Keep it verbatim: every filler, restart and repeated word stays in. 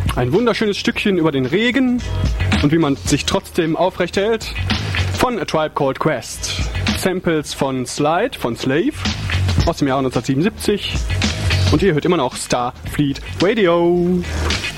Ein wunderschönes Stückchen über den Regen und wie man sich trotzdem aufrecht hält von A Tribe Called Quest. Samples von Slide, von Slave aus dem Jahr neunzehnhundertsiebenundsiebzig und ihr hört immer noch Starfleet Radio.